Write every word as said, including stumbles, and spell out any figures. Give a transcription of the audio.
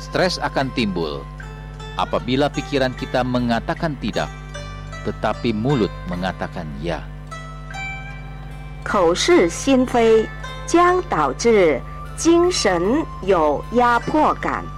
Stres akan timbul apabila pikiran kita mengatakan tidak, tetapi mulut mengatakan ya. 口是心非将导致精神有压迫感。